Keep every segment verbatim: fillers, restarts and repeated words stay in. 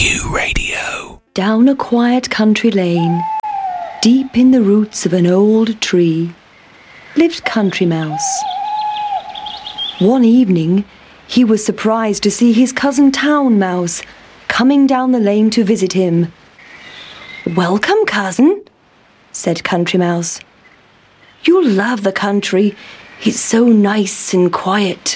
Q Radio. Down a quiet country lane, deep in the roots of an old tree, lived Country Mouse. One evening, he was surprised to see his cousin Town Mouse coming down the lane to visit him. "Welcome, cousin," said Country Mouse. "You'll love the country. It's so nice and quiet."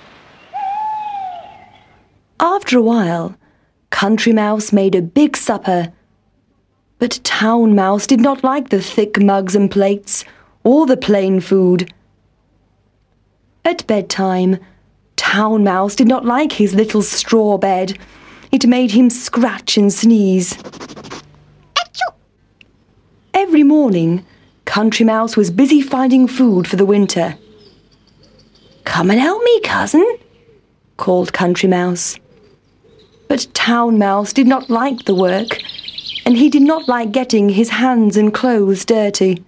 After a while, Country Mouse made a big supper. But Town Mouse did not like the thick mugs and plates or the plain food. At bedtime, Town Mouse did not like his little straw bed. It made him scratch and sneeze. Achoo! Every morning, Country Mouse was busy finding food for the winter. "Come and help me, cousin," called Country Mouse. But Town Mouse did not like the work, and he did not like getting his hands and clothes dirty.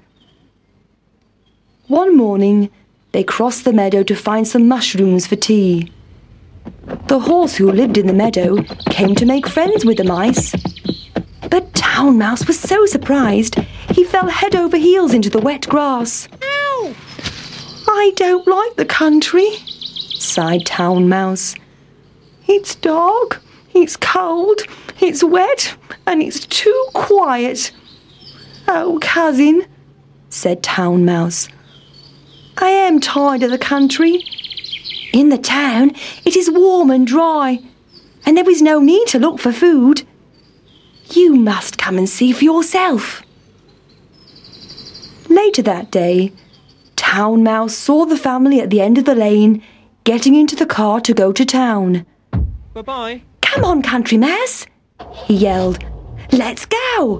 One morning, they crossed the meadow to find some mushrooms for tea. The horse who lived in the meadow came to make friends with the mice. But Town Mouse was so surprised, he fell head over heels into the wet grass. "Ow! I don't like the country," sighed Town Mouse. "It's dark. It's cold, it's wet, and it's too quiet." "Oh, cousin," said Town Mouse, "I am tired of the country. In the town, it is warm and dry, and there is no need to look for food. You must come and see for yourself." Later that day, Town Mouse saw the family at the end of the lane getting into the car to go to town. "Bye-bye. "Come on, Country Mouse," he yelled. "Let's go."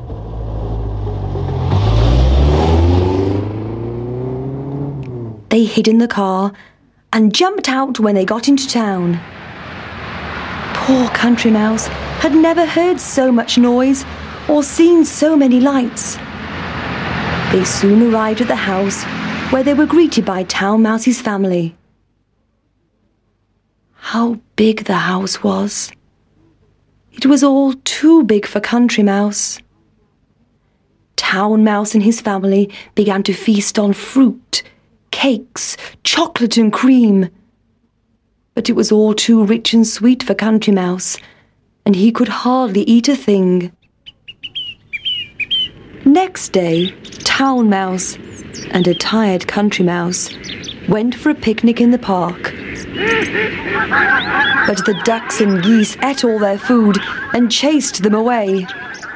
They hid in the car and jumped out when they got into town. Poor Country Mouse had never heard so much noise or seen so many lights. They soon arrived at the house where they were greeted by Town Mouse's family. How big the house was. It was all too big for Country Mouse. Town Mouse and his family began to feast on fruit, cakes, chocolate and cream. But it was all too rich and sweet for Country Mouse, and he could hardly eat a thing. Next day, Town Mouse and a tired Country Mouse went for a picnic in the park. But the ducks and geese ate all their food and chased them away.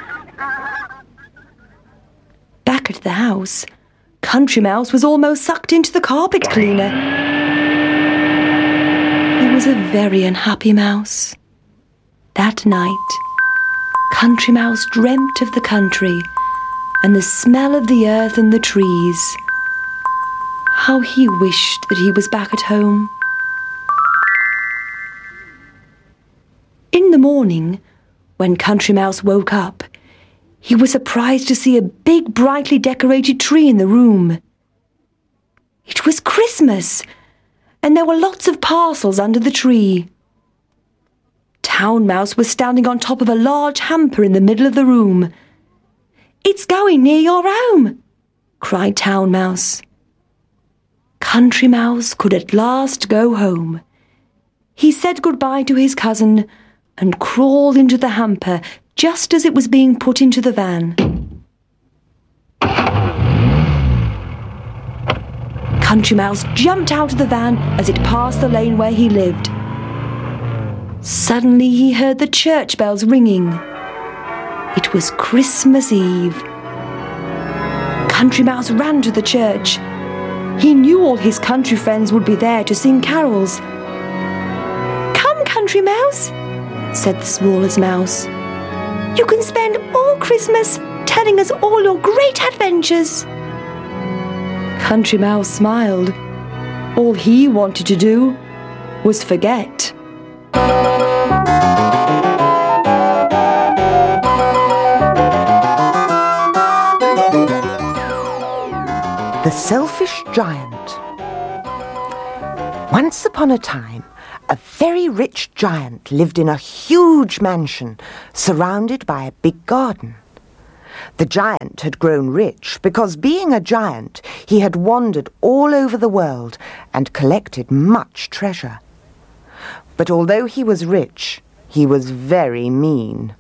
Back at the house, Country Mouse was almost sucked into the carpet cleaner. He was a very unhappy mouse. That night, Country Mouse dreamt of the country and the smell of the earth and the trees. How he wished that he was back at home. In the morning, when Country Mouse woke up, he was surprised to see a big, brightly decorated tree in the room. It was Christmas, and there were lots of parcels under the tree. Town Mouse was standing on top of a large hamper in the middle of the room. "It's going near your home," cried Town Mouse. Country Mouse could at last go home. He said goodbye to his cousin and crawled into the hamper just as it was being put into the van. Country Mouse jumped out of the van as it passed the lane where he lived. Suddenly he heard the church bells ringing. It was Christmas Eve. Country Mouse ran to the church. He knew all his country friends would be there to sing carols. "Come, Country Mouse," said the smallest mouse. "You can spend all Christmas telling us all your great adventures." Country Mouse smiled. All he wanted to do was forget. The Selfish Giant. Once upon a time, A very rich giant lived in a huge mansion surrounded by a big garden. The giant had grown rich because, being a giant, he had wandered all over the world and collected much treasure. But although he was rich, he was very mean.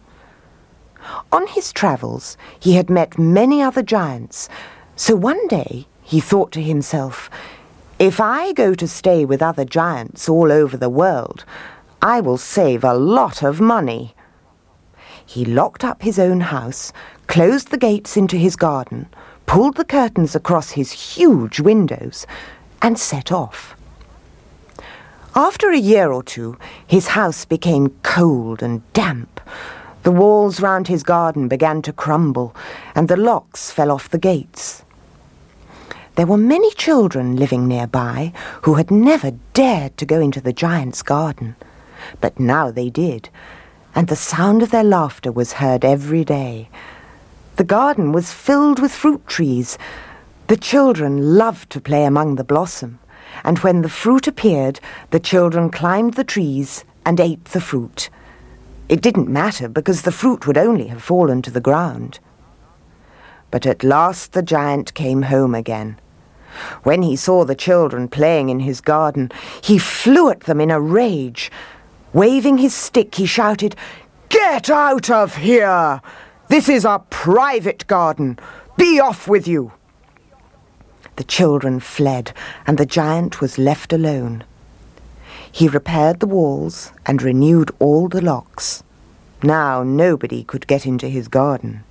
On his travels, he had met many other giants, so one day he thought to himself, "If I go to stay with other giants all over the world, I will save a lot of money." He locked up his own house, closed the gates into his garden, pulled the curtains across his huge windows, and set off. After a year or two, his house became cold and damp. The walls round his garden began to crumble, and the locks fell off the gates. There were many children living nearby who had never dared to go into the giant's garden, but now they did, and the sound of their laughter was heard every day. The garden was filled with fruit trees. The children loved to play among the blossom, and when the fruit appeared, the children climbed the trees and ate the fruit. It didn't matter, because the fruit would only have fallen to the ground. But at last the giant came home again. When he saw the children playing in his garden, he flew at them in a rage. Waving his stick, he shouted, "Get out of here! This is a private garden. Be off with you!" The children fled, and the giant was left alone. He repaired the walls and renewed all the locks. Now nobody could get into his garden.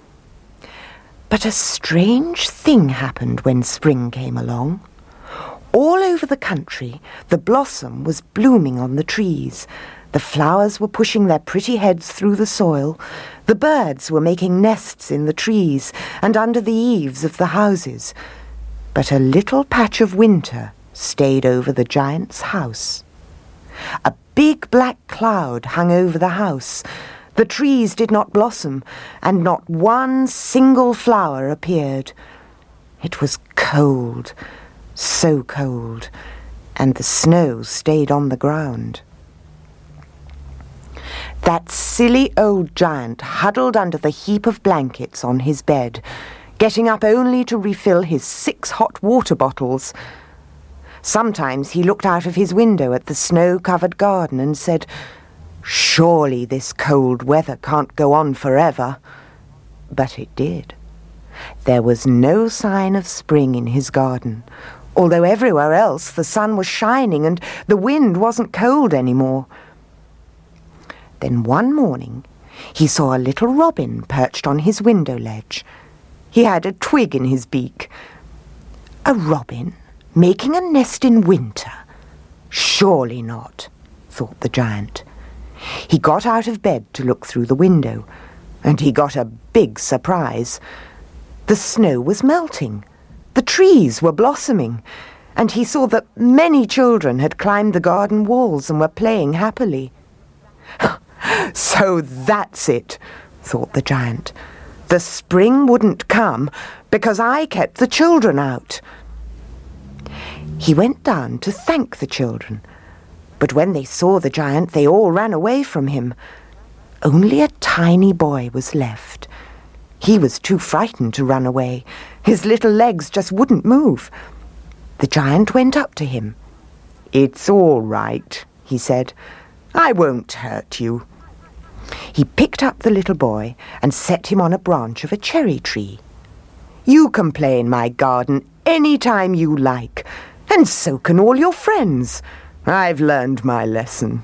But a strange thing happened when spring came along. All over the country, the blossom was blooming on the trees. The flowers were pushing their pretty heads through the soil. The birds were making nests in the trees and under the eaves of the houses. But a little patch of winter stayed over the giant's house. A big black cloud hung over the house. The trees did not blossom, and not one single flower appeared. It was cold, so cold, and the snow stayed on the ground. That silly old giant huddled under the heap of blankets on his bed, getting up only to refill his six hot water bottles. Sometimes he looked out of his window at the snow-covered garden and said, "Surely this cold weather can't go on forever." But it did. There was no sign of spring in his garden, although everywhere else the sun was shining and the wind wasn't cold anymore. Then one morning he saw a little robin perched on his window ledge. He had a twig in his beak. A robin making a nest in winter? Surely not, thought the giant. He got out of bed to look through the window, and he got a big surprise. The snow was melting, the trees were blossoming, and he saw that many children had climbed the garden walls and were playing happily. So that's it, thought the giant. The spring wouldn't come because I kept the children out. He went down to thank the children, but when they saw the giant, they all ran away from him. Only a tiny boy was left. He was too frightened to run away. His little legs just wouldn't move. The giant went up to him. "It's all right," he said. "I won't hurt you." He picked up the little boy and set him on a branch of a cherry tree. "You can play in my garden any time you like, and so can all your friends. I've learned my lesson."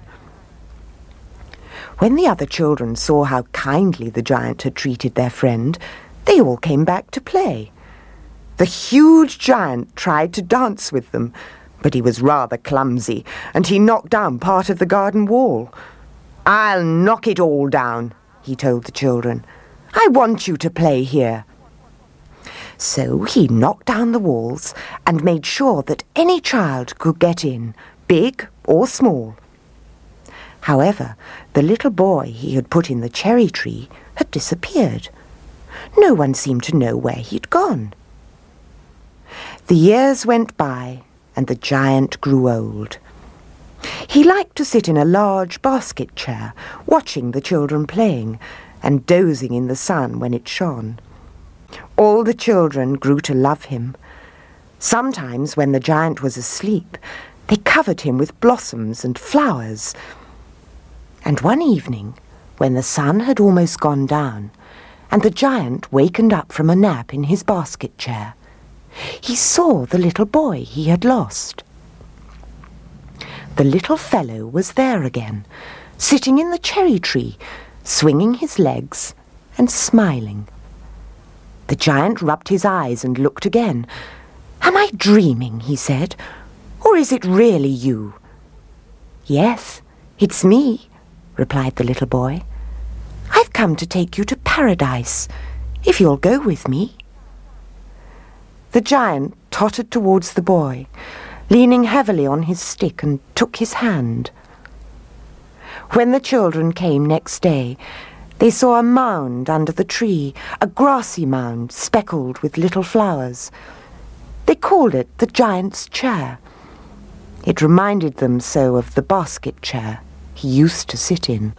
When the other children saw how kindly the giant had treated their friend, they all came back to play. The huge giant tried to dance with them, but he was rather clumsy, and he knocked down part of the garden wall. "I'll knock it all down," he told the children. "I want you to play here." So he knocked down the walls and made sure that any child could get in, big or small. However, the little boy he had put in the cherry tree had disappeared. No one seemed to know where he'd gone. The years went by, and the giant grew old. He liked to sit in a large basket chair, watching the children playing and dozing in the sun when it shone. All the children grew to love him. Sometimes, when the giant was asleep, they covered him with blossoms and flowers. And one evening, when the sun had almost gone down, and the giant wakened up from a nap in his basket chair, he saw the little boy he had lost. The little fellow was there again, sitting in the cherry tree, swinging his legs and smiling. The giant rubbed his eyes and looked again. "Am I dreaming?" he said, "or is it really you?" "Yes, it's me," replied the little boy. "I've come to take you to paradise, if you'll go with me." The giant tottered towards the boy, leaning heavily on his stick, and took his hand. When the children came next day, they saw a mound under the tree, a grassy mound speckled with little flowers. They called it the giant's chair. It reminded them so of the basket chair he used to sit in.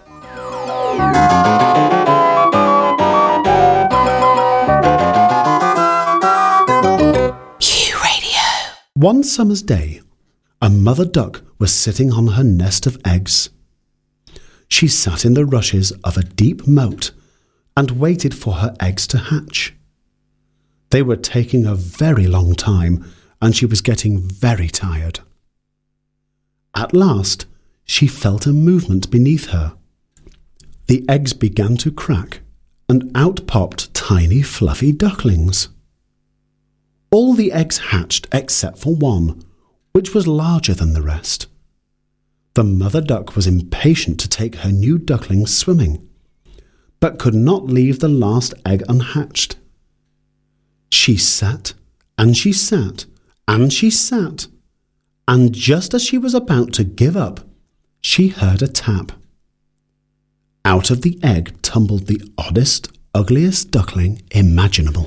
One summer's day, a mother duck was sitting on her nest of eggs. She sat in the rushes of a deep moat and waited for her eggs to hatch. They were taking a very long time, and she was getting very tired. At last, she felt a movement beneath her. The eggs began to crack, and out popped tiny fluffy ducklings. All the eggs hatched except for one, which was larger than the rest. The mother duck was impatient to take her new ducklings swimming, but could not leave the last egg unhatched. She sat, and she sat, and she sat, and just as she was about to give up, she heard a tap. Out of the egg tumbled the oddest, ugliest duckling imaginable.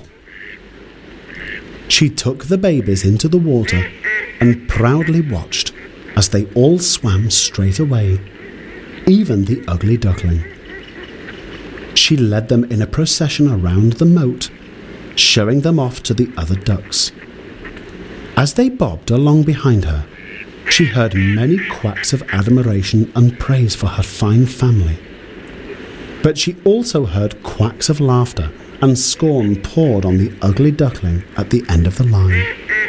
She took the babies into the water and proudly watched as they all swam straight away, even the ugly duckling. She led them in a procession around the moat, showing them off to the other ducks. As they bobbed along behind her, she heard many quacks of admiration and praise for her fine family. But she also heard quacks of laughter, and scorn poured on the ugly duckling at the end of the line.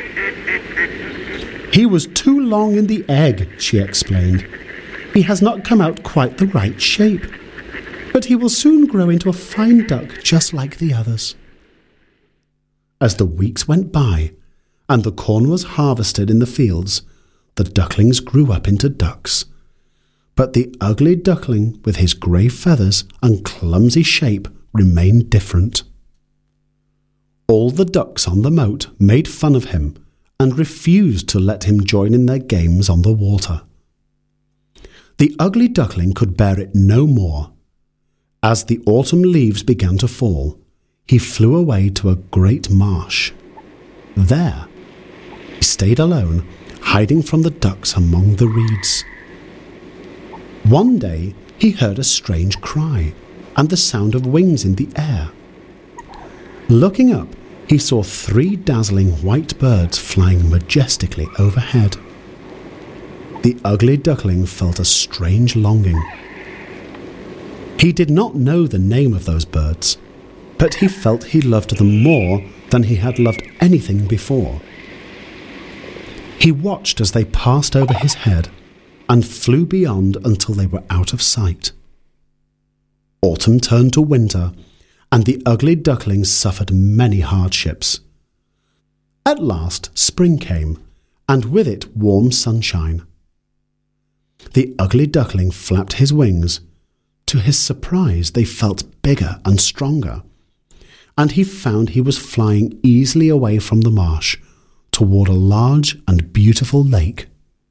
"He was too long in the egg," she explained. "He has not come out quite the right shape, but he will soon grow into a fine duck just like the others." As the weeks went by, and the corn was harvested in the fields, the ducklings grew up into ducks. But the ugly duckling with his grey feathers and clumsy shape remained different. All the ducks on the moat made fun of him and refused to let him join in their games on the water. The ugly duckling could bear it no more. As the autumn leaves began to fall, he flew away to a great marsh. There, he stayed alone, hiding from the ducks among the reeds. One day, he heard a strange cry and the sound of wings in the air. Looking up, he saw three dazzling white birds flying majestically overhead. The ugly duckling felt a strange longing. He did not know the name of those birds, but he felt he loved them more than he had loved anything before. He watched as they passed over his head and flew beyond until they were out of sight. Autumn turned to winter, and the ugly ducklings suffered many hardships. At last, spring came, and with it warm sunshine. The ugly duckling flapped his wings. To his surprise, they felt bigger and stronger, and he found he was flying easily away from the marsh toward a large and beautiful lake.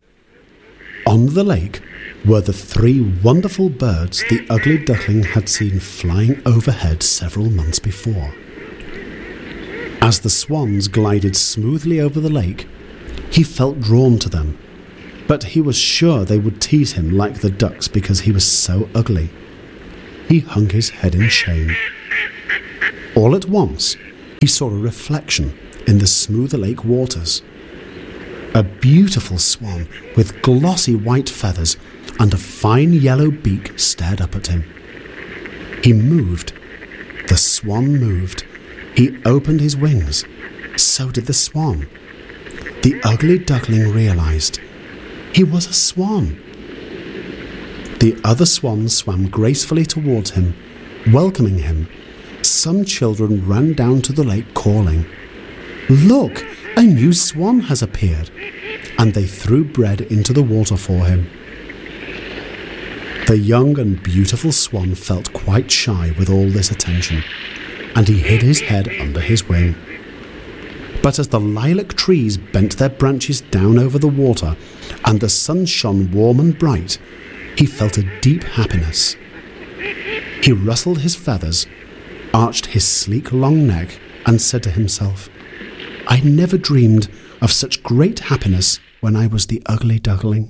On the lake were the three wonderful birds the ugly duckling had seen flying overhead several months before. As the swans glided smoothly over the lake, he felt drawn to them. but he was sure they would tease him like the ducks because he was so ugly. He hung his head in shame. All at once, he saw a reflection in the smooth lake waters. A beautiful swan with glossy white feathers and a fine yellow beak stared up at him. He moved. The swan moved. He opened his wings. So did the swan. The ugly duckling realized he was a swan. The other swans swam gracefully towards him, welcoming him. Some children ran down to the lake calling, "Look, a new swan has appeared," and they threw bread into the water for him. The young and beautiful swan felt quite shy with all this attention, and he hid his head under his wing. But as the lilac trees bent their branches down over the water and the sun shone warm and bright, he felt a deep happiness. He rustled his feathers, arched his sleek long neck, and said to himself, "I never dreamed of such great happiness when I was the ugly duckling."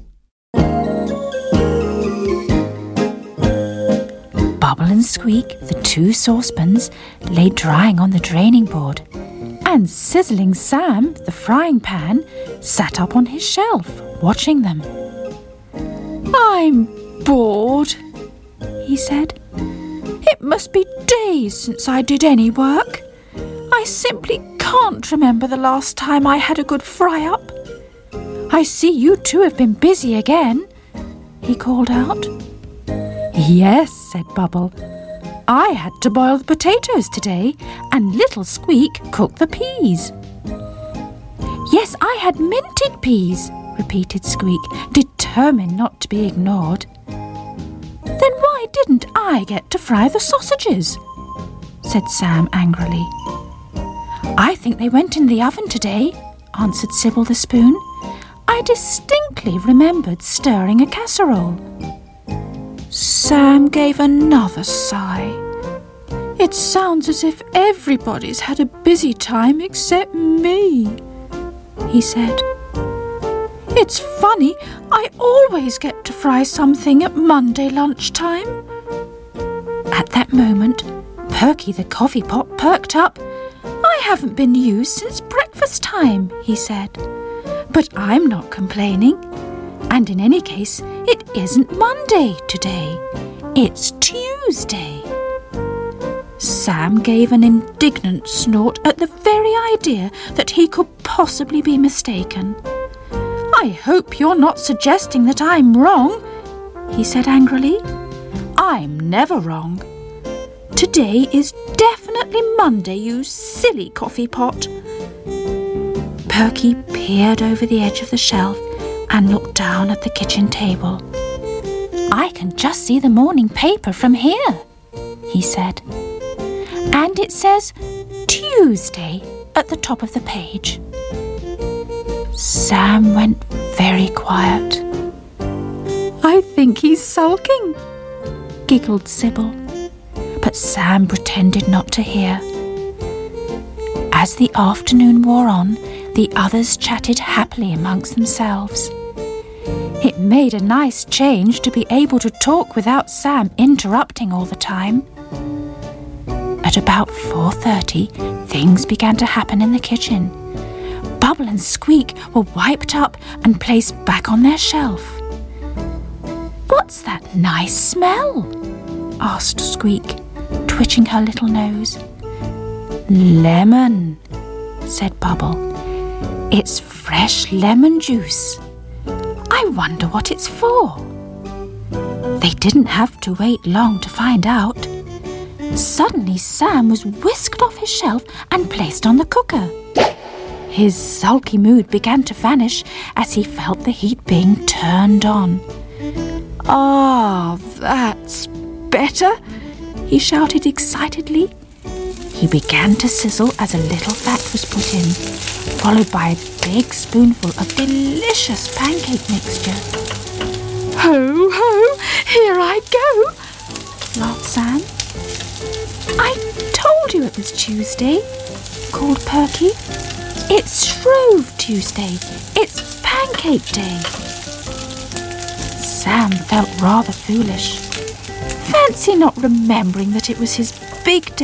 Bubble and Squeak, the two saucepans, lay drying on the draining board, and Sizzling Sam, the frying pan, sat up on his shelf, watching them. "I'm bored," he said. "It must be days since I did any work. I simply can't remember the last time I had a good fry-up. I see you two have been busy again," he called out. "Yes," said Bubble. "I had to boil the potatoes today, and little Squeak cooked the peas." "Yes, I had minted peas," repeated Squeak, determined not to be ignored. "Then why didn't I get to fry the sausages?" said Sam angrily. "I think they went in the oven today," answered Sybil the spoon. "I distinctly remembered stirring a casserole." Sam gave another sigh. "It sounds as if everybody's had a busy time except me," he said. "It's funny, I always get to fry something at Monday lunchtime." At that moment, Perky the coffee pot perked up. "I haven't been used since breakfast time," he said. "But I'm not complaining. And in any case, it isn't Monday today. It's Tuesday." Sam gave an indignant snort at the very idea that he could possibly be mistaken. "I hope you're not suggesting that I'm wrong," he said angrily. "I'm never wrong. Today is definitely Monday, you silly coffee pot." Perky peered over the edge of the shelf and looked down at the kitchen table. "I can just see the morning paper from here," he said. "And it says Tuesday at the top of the page." Sam went very quiet. "I think he's sulking," giggled Sybil. But Sam pretended not to hear. As the afternoon wore on, the others chatted happily amongst themselves. It made a nice change to be able to talk without Sam interrupting all the time. At about four thirty, things began to happen in the kitchen. Bubble and Squeak were wiped up and placed back on their shelf. "What's that nice smell?" asked Squeak, twitching her little nose. "Lemon," said Bubble. "It's fresh lemon juice. I wonder what it's for." They didn't have to wait long to find out. Suddenly Sam was whisked off his shelf and placed on the cooker. His sulky mood began to vanish as he felt the heat being turned on. "Ah, that's better," he shouted excitedly. He began to sizzle as a little fat was put in, followed by a big spoonful of delicious pancake mixture. "Ho, ho, here I go," laughed Sam. "I told you it was Tuesday," called Perky. "It's Shrove Tuesday. It's Pancake Day." Sam felt rather foolish. Fancy not remembering that it was his big day